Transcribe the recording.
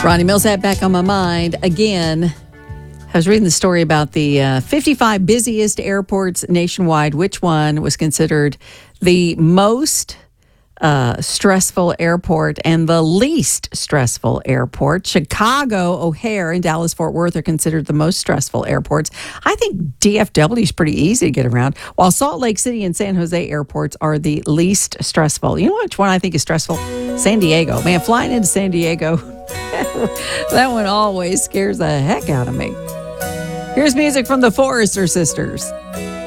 Ronnie Millsap back on my mind again. I was reading the story about the 55 busiest airports nationwide. Which one was considered the most stressful airport and the least stressful airport? Chicago, O'Hare, and Dallas Fort Worth are considered the most stressful airports. I think DFW is pretty easy to get around, while Salt Lake City and San Jose airports are the least stressful. You know which one I think is stressful? San Diego. Man, flying into San Diego, that one always scares the heck out of me. Here's music from the Forrester Sisters.